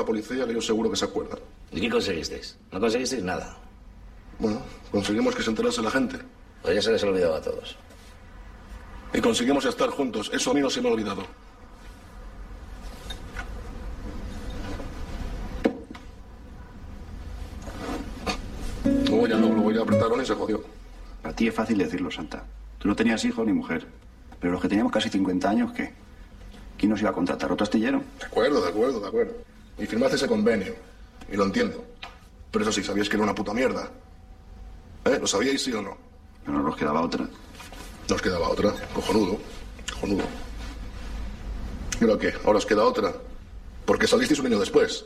la policía que yo seguro que se acuerdan. ¿Y qué conseguisteis? No conseguisteis nada. Bueno, conseguimos que se enterase la gente. Pues ya se les ha olvidado a todos. Y conseguimos estar juntos. Eso a mí no se me ha olvidado. Luego ya apretaron y se jodió. Para ti es fácil decirlo, Santa. Tú no tenías hijos ni mujer. Pero los que teníamos casi 50 años, ¿qué? ¿Quién nos iba a contratar? ¿Otro astillero? De acuerdo. Y firmaste ese convenio. Y lo entiendo. Pero eso sí, sabíais que era una puta mierda. ¿Lo sabíais, sí o no? Pero no nos quedaba otra. Nos quedaba otra. Cojonudo. ¿Y ahora qué? ¿Ahora os queda otra? Porque salisteis un año después.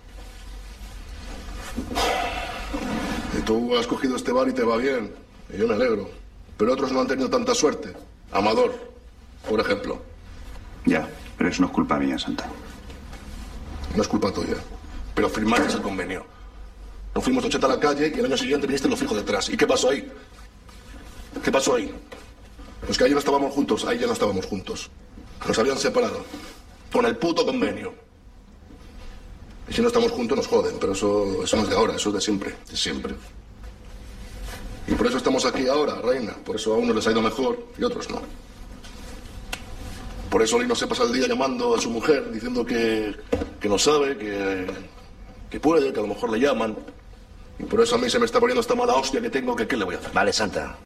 Y tú has cogido este bar y te va bien. Y yo me alegro. Pero otros no han tenido tanta suerte. Amador, por ejemplo. Ya, pero eso no es culpa mía, Santa. No es culpa tuya. Pero firmaste el convenio. Nos fuimos 80 a la calle y el año siguiente viniste lo fijo detrás. ¿Y qué pasó ahí? Pues que ahí no estábamos juntos, ahí ya no estábamos juntos. Nos habían separado. Con el puto convenio. Y si no estamos juntos nos joden, pero eso no es de ahora, eso es de siempre. De siempre. Y por eso estamos aquí ahora, reina. Por eso a unos les ha ido mejor y a otros no. Por eso Lino se pasa el día llamando a su mujer, diciendo que no sabe, que puede, que a lo mejor le llaman. Y por eso a mí se me está poniendo esta mala hostia que tengo, que ¿qué le voy a hacer? Vale, Santa.